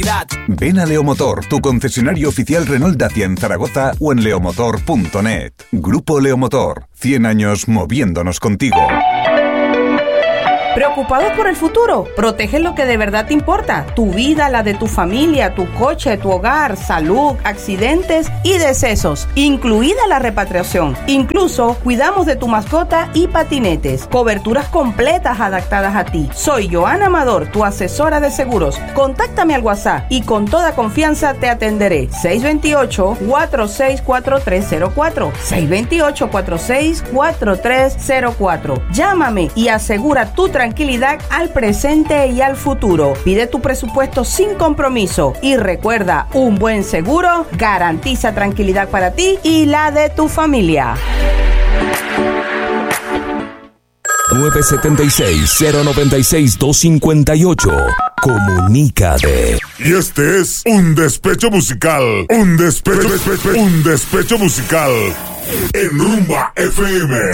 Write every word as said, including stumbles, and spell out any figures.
tranquilidad. Ven a Leomotor, tu concesionario oficial Renault Dacia en Zaragoza o en leomotor punto net. Grupo Leomotor, cien años moviéndonos contigo. ¿Preocupados por el futuro? Protege lo que de verdad te importa. Tu vida, la de tu familia, tu coche, tu hogar, salud, accidentes y decesos, incluida la repatriación. Incluso cuidamos de tu mascota y patinetes. Coberturas completas adaptadas a ti. Soy Joana Amador, tu asesora de seguros. Contáctame al WhatsApp y con toda confianza te atenderé. seis dos ocho, cuatro seis cuatro tres cero cuatro. seis dos ocho, cuatro seis cuatro tres cero cuatro. Llámame y asegura tu tranquilidad tranquilidad al presente y al futuro. Pide tu presupuesto sin compromiso y recuerda, un buen seguro garantiza tranquilidad para ti y la de tu familia. nueve siete seis, cero nueve seis, dos cinco ocho. Comunícate. Y este es un despecho musical. Un despecho, un despecho musical en Rumba F M.